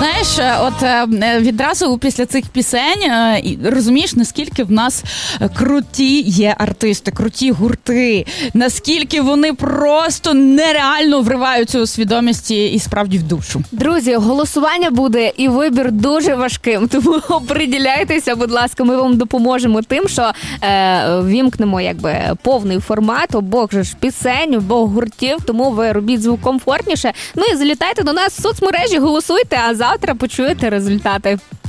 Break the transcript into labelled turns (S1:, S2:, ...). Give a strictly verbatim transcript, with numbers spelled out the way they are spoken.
S1: знаєш, от відразу після цих пісень розумієш, наскільки в нас круті є артисти, круті гурти, наскільки вони просто нереально вриваються у свідомості і справді в душу.
S2: Друзі, голосування буде і вибір дуже важким, тому оприділяйтеся, будь ласка, ми вам допоможемо тим, що е, вімкнемо якби повний формат обох же ж пісень, обох гуртів, тому ви робіть звук комфортніше. Ну і залітайте до нас в соцмережі, голосуйте, а завтра почуєте результати.